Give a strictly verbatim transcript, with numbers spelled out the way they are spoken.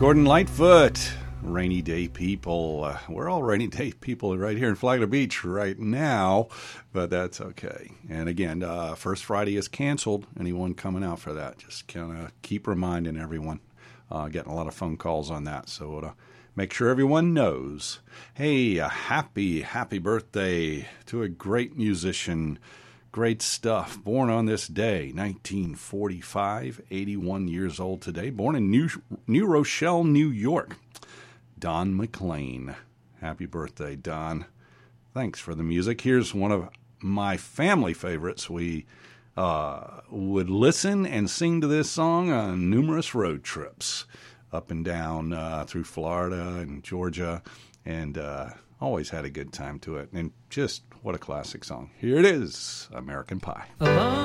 Gordon Lightfoot, Rainy Day People. Uh, we're all rainy day people right here in Flagler Beach right now, but that's okay. And again, uh, First Friday is canceled. Anyone coming out for that, just kind of keep reminding everyone. Uh, getting a lot of phone calls on that, so to make sure everyone knows. Hey, a happy, happy birthday to a great musician. Great stuff. Born on this day, nineteen forty-five, eighty-one years old today. Born in New, New Rochelle, New York. Don McLean. Happy birthday, Don. Thanks for the music. Here's one of my family favorites. We uh, would listen and sing to this song on numerous road trips up and down uh, through Florida and Georgia, and uh, always had a good time to it. And just what a classic song. Here it is, American Pie.